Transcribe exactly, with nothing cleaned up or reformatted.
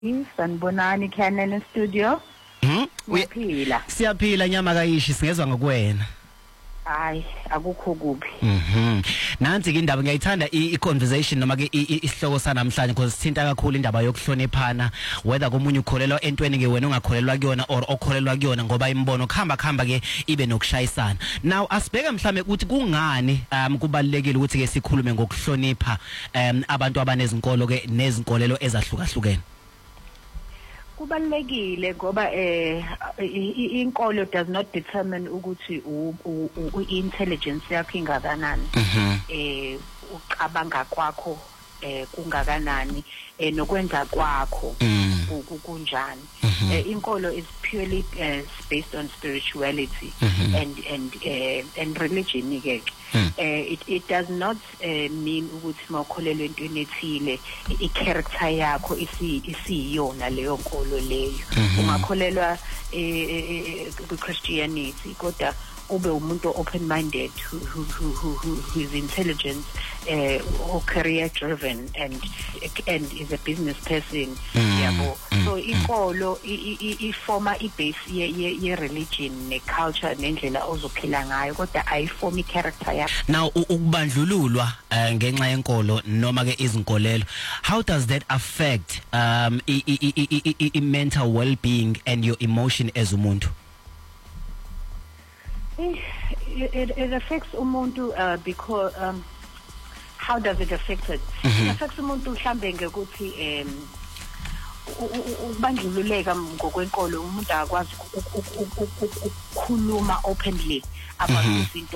Sanibonani Canon Studio. Mhm. Uyaphila. Siyaphila nyama kayishi singezwe ngokuwena. Hayi akukho kuphi. Mhm. Nansi ke indaba ngiyayithanda i conversation noma ke isihloko sanamhlanje because sithinta kakhulu indaba yokuhloniphana whether komunye ukholelwa entweni ke wena ungakholelwa kuyona or okholelwa kuyona ngoba imbono khamba khamba ke ibe nokushayisana. Now asibheke mhlambe ukuthi kungani um kubalekile ukuthi ke sikhulume ngokuhlonipha um abantu abanezinkolo ke nezinkolelo ezahlukahlukene. Kubalekile ngoba eh inkolo does not determine ukuthi intelligence yakho ingakanani. Eh ucabanga kwakho eh kungakanani eh nokwenza kwakho kunjani. Inkolo is purely uh, based on spirituality and and uh, and religion ke. Uh, it it does not uh, mean ukuthi mawukholelwe entweni ethile I character yakho isi isiyona leyo nkolo leyo. Ungakholelwa ku Christianity kodwa ube umuntu open minded who who who who is intelligent uh, or career driven and and is a business person yabo. So inkolo I forma I base ye ye religion ne culture nendlela ozophila ngayo kodwa ayi form I character yakho. Now ukubandlululwa ngenxa yenkolo noma ke izinkolelo, how does that affect um I, I, I, I, I mental well-being and your emotion as umuntu? It, it affects umuntu uh, because um how does it affect it? Mm-hmm. It affects umuntu mhlambe ngekuthi um ubandlululeka ngokwenkolo umuntu akwazi ukukhuluma openly about izinto